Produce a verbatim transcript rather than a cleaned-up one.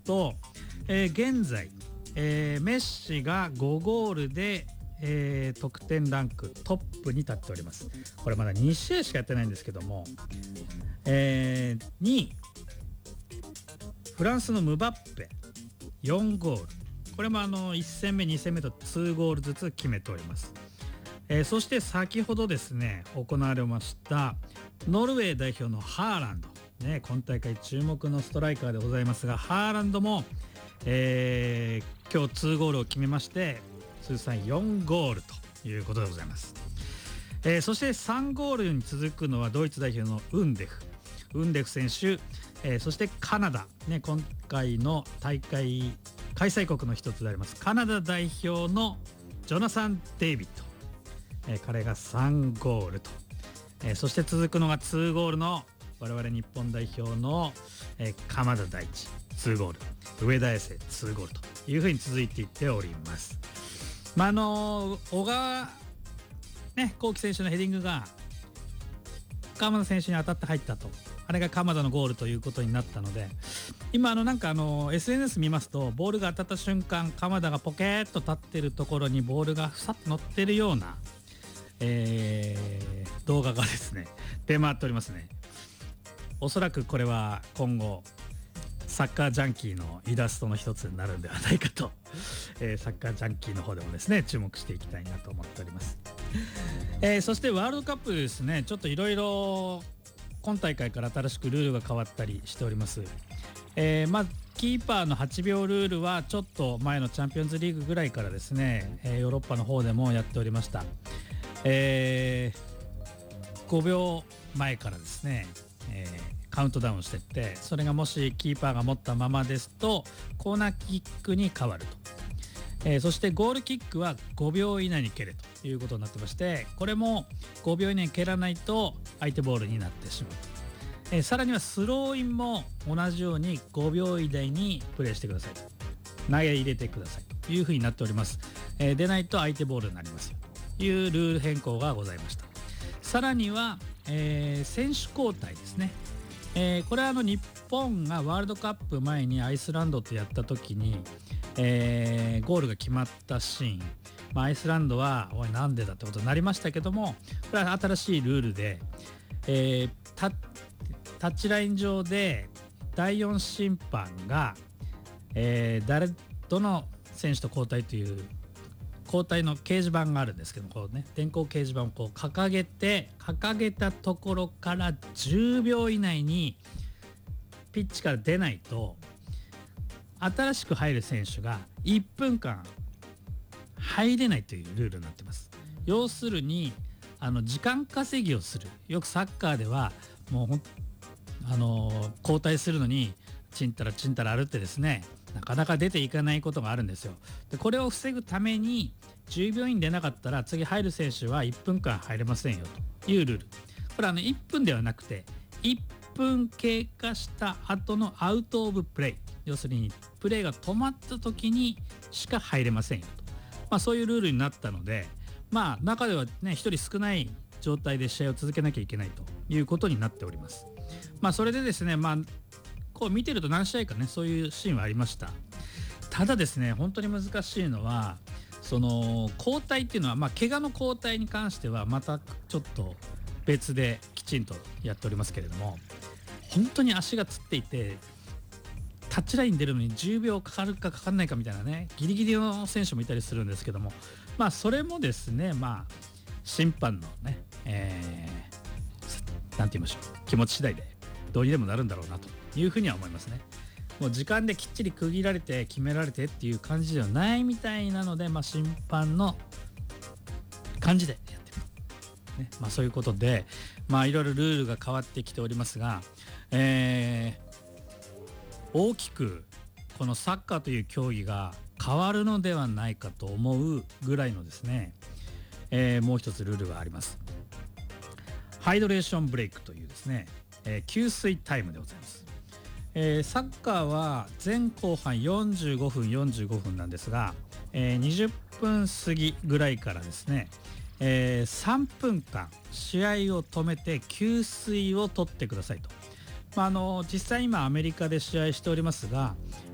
と、えー、現在、えー、メッシがごゴールで、えー、得点ランクトップに立っております。これまだに試合しかやってないんですけども、えー、にいフランスのムバッペよんゴール、これもあのいち戦目に戦目とにゴールずつ決めております。えー、そして先ほどですね行われましたノルウェー代表のハーランド、ね、今大会注目のストライカーでございますが、ハーランドも、えー、今日にゴールを決めまして通算よんゴールということでございます。えー、そしてさんゴールに続くのはドイツ代表のウンデフウンデフ選手、えー、そしてカナダ、ね、今回の大会開催国の一つでありますカナダ代表のジョナサン・デイビッド、えー、彼がさんゴールと、えー、そして続くのがにゴールの我々日本代表の、えー、鎌田大地にゴール、上田綺世にゴールというふうに続いていっております。まああの小川ね幸輝選手のヘディングが鎌田選手に当たって入ったと、あれが鎌田のゴールということになったので、今あのなんかあの エスエヌエス 見ますとボールが当たった瞬間鎌田がポケーっと立ってるところにボールがふさっと乗ってるような、えー、動画がですね出回っておりますね。おそらくこれは今後サッカージャンキーのイラストの一つになるんではないかと、えー、サッカージャンキーの方でもですね注目していきたいなと思っております。えー、そしてワールドカップですね、ちょっといろいろ今大会から新しくルールが変わったりしております。えー、まあキーパーのはちびょうルールはちょっと前のチャンピオンズリーグぐらいからですね、えー、ヨーロッパの方でもやっておりました。えー、ごびょうまえからですね、えーカウントダウンしていって、それがもしキーパーが持ったままですとコーナーキックに変わると、えー、そしてゴールキックはごびょう以内に蹴れということになってまして、これもごびょう以内に蹴らないと相手ボールになってしまう、えー、さらにはスローインも同じようにごびょう以内にプレーしてくださいと、投げ入れてくださいというふうになっております。えー、でないと相手ボールになりますよというルール変更がございました。さらには、えー、選手交代ですね。えー、これはあの日本がワールドカップ前にアイスランドとやった時に、えー、ゴールが決まったシーン、まあ、アイスランドはおいなんでだってことになりましたけども、これは新しいルールで、えー、タ, タッチライン上でだいよん審判が、えー、誰どの選手と交代という交代の掲示板があるんですけども、こうね電光掲示板をこう掲げて掲げたところからじゅうびょう以内にピッチから出ないと新しく入る選手がいっぷんかん入れないというルールになってます。要するにあの時間稼ぎをする、よくサッカーではもうほんあの交代するのにちんたらちんたら歩ってですね、なかなか出ていかないことがあるんですよ。でこれを防ぐためにじゅうびょう以に出なかったら次入る選手はいっぷんかん入れませんよというルール。これはあのいっぷんではなくていっぷん経過した後のアウトオブプレイ、要するにプレーが止まった時にしか入れませんよと、まあ、そういうルールになったので、まあ中ではねひとり少ない状態で試合を続けなきゃいけないということになっております。まあそれでですね、まあこう見てると何試合かねそういうシーンはありました。ただですね本当に難しいのはその交代っていうのは、まあ怪我の交代に関してはまたちょっと別できちんとやっておりますけれども、本当に足がつっていてタッチライン出るのにじゅうびょうかかるかかかんないかみたいなねギリギリの選手もいたりするんですけども、まあそれもですねまあ審判のね、えー、なんて言いましょう気持ち次第でどうにでもなるんだろうなというふうには思いますね。もう時間できっちり区切られて決められてっていう感じではないみたいなので、まあ、審判の感じでやってる、ね、まあそういうことでまあいろいろルールが変わってきておりますが、えー、大きくこのサッカーという競技が変わるのではないかと思うぐらいのですね、えー、もう一つルールがあります。ハイドレーションブレイクというですね、えー、給水タイムでございます。えー、サッカーは前後半よんじゅうごふんよんじゅうごふんなんですが、えー、にじゅっぷん過ぎぐらいからですね、えー、さんぷんかん試合を止めて給水を取ってくださいと、まあ、あの実際今アメリカで試合しておりますが、